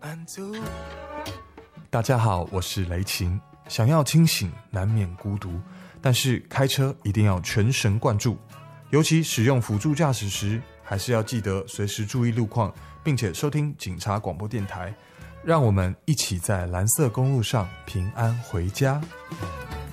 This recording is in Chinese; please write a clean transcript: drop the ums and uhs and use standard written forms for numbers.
大家好，我是雷晴。想要清醒，难免孤独，但是开车一定要全神贯注，尤其使用辅助驾驶时，还是要记得随时注意路况，并且收听警察广播电台，让我们一起在蓝色公路上平安回家。